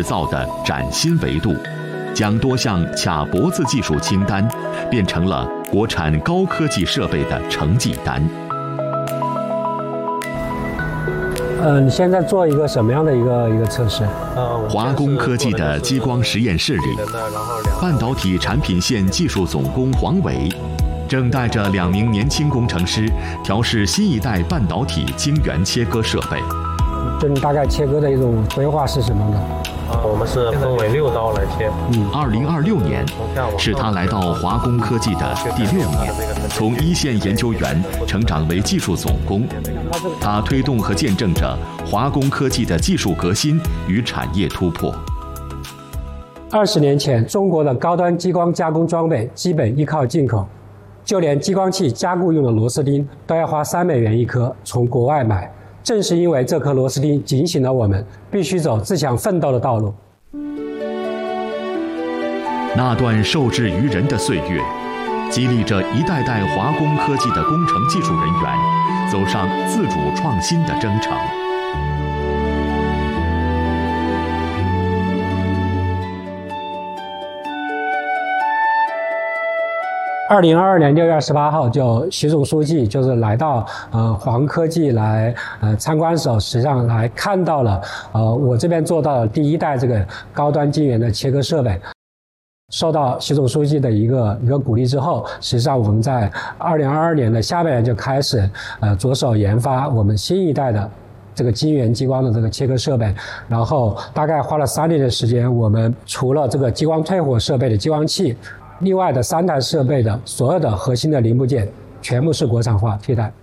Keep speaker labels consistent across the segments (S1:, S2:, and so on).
S1: 造的崭新维度，将多项卡脖子技术清单变成了国产高科技设备的成绩单。
S2: 你现在做一个什么样的一个测试？
S1: 华工科技的激光实验室里，半导体产品线技术总工黄伟正带着2名年轻工程师调试新一代半导体晶圆切割设备。
S2: 就你大概切割的一种规划是什么呢？
S3: 我们是分为6刀来切。
S1: 2026年是他来到华工科技的第6年，从一线研究员成长为技术总工。他推动和见证着华工科技的技术革新与产业突破。
S2: 20年前，中国的高端激光加工装备基本依靠进口，就连激光器加固用的螺丝钉都要花3美元一颗从国外买。正是因为这颗螺丝钉警醒了我们，必须走自强奋斗的道路。
S1: 那段受制于人的岁月，激励着一代代华工科技的工程技术人员走上自主创新的征程。
S2: 2022年6月28号，习总书记就是来到华科技来参观的时候，实际上来看到了我这边做到了第1代这个高端晶圆的切割设备。受到习总书记的一个鼓励之后，实际上我们在2022年的下半年就开始着手研发我们新一代的这个晶圆激光的这个切割设备，然后大概花了3年的时间，我们除了这个激光退火设备的激光器，另外的3台设备的所有的核心的零部件全部是国产化替代。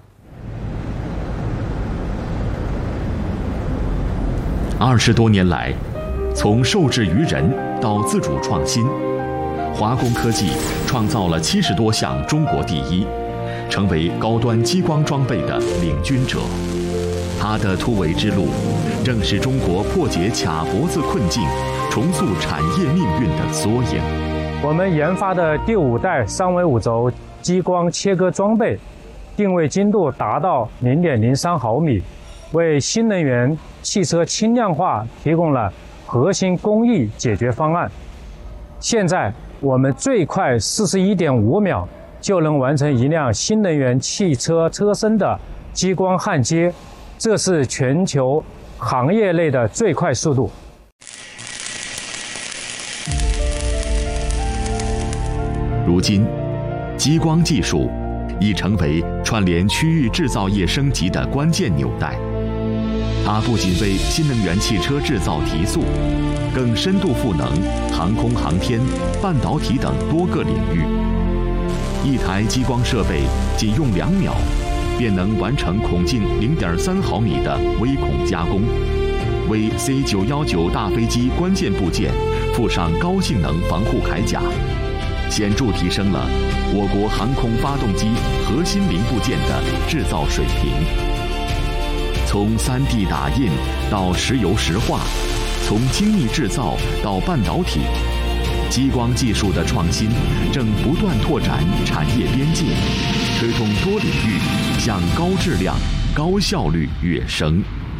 S1: 20多年来，从受制于人到自主创新，华工科技创造了70多项中国第一，成为高端激光装备的领军者。它的突围之路，正是中国破解卡脖子困境、重塑产业命运的缩影。
S3: 我们研发的第5代3维5轴激光切割装备，定位精度达到0.03毫米，为新能源汽车轻量化提供了核心工艺解决方案。现在我们最快41.5秒就能完成一辆新能源汽车车身的激光焊接，这是全球行业内的最快速度。
S1: 如今，激光技术已成为串联区域制造业升级的关键纽带。它不仅为新能源汽车制造提速，更深度赋能航空航天、半导体等多个领域。一台激光设备仅用2秒，便能完成孔径0.3毫米的微孔加工，为 C919 大飞机关键部件附上高性能防护铠甲，显著提升了我国航空发动机核心零部件的制造水平。从3D 打印到石油石化，从精密制造到半导体，激光技术的创新正不断拓展产业边界，推动多领域向高质量、高效率跃升。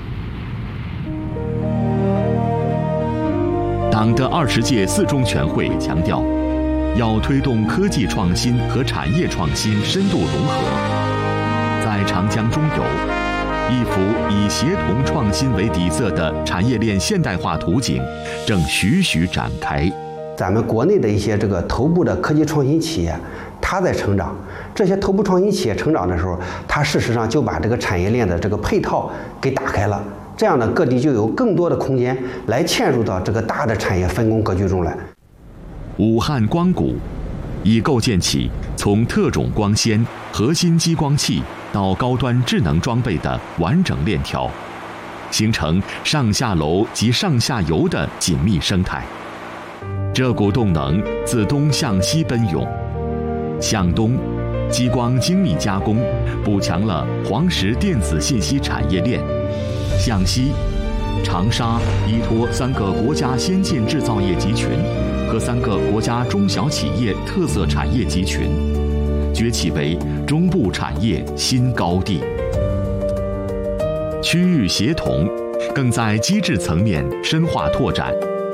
S1: 党的20届4中全会强调，要推动科技创新和产业创新深度融合。在长江中游，一幅以协同创新为底色的产业链现代化图景正徐徐展开。
S4: 咱们国内的一些头部的科技创新企业，它在成长。这些头部创新企业成长的时候，它事实上就把这个产业链的配套给打开了。这样呢，各地就有更多的空间来嵌入到这个大的产业分工格局中来。
S1: 武汉光谷已构建起从特种光纤、核心激光器到高端智能装备的完整链条，形成上下楼及上下游的紧密生态。这股动能自东向西奔涌，向东，激光精密加工补强了黄石电子信息产业链；向西，长沙依托3个国家先进制造业集群和3个国家中小企业特色产业集群，崛起为中部产业新高地。区域协同更在机制层面深化拓展，